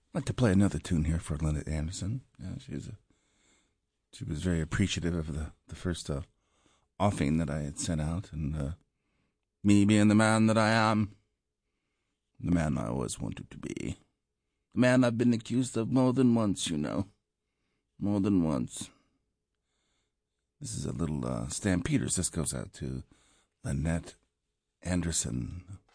I'd like to play another tune here for Lynette Anderson. She was very appreciative of the first offing that I had sent out, and me being the man that I am, the man I always wanted to be, the man I've been accused of more than once, more than once. This is a little Stampeders. This goes out to Lynette Anderson.